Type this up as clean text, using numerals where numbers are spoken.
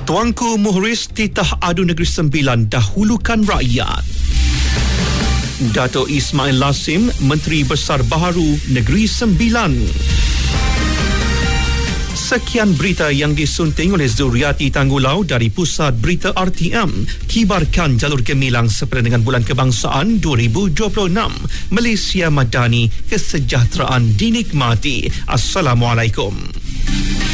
Tuanku Muhriz titah adu Negeri Sembilan dahulukan rakyat. Dato' Ismail Lasim, Menteri Besar Baharu Negeri Sembilan. Sekian berita yang disunting oleh Zuriati Tanggulau dari Pusat Berita RTM. Kibarkan jalur gemilang sepada dengan Bulan Kebangsaan 2026. Malaysia Madani, kesejahteraan dinikmati. Assalamualaikum.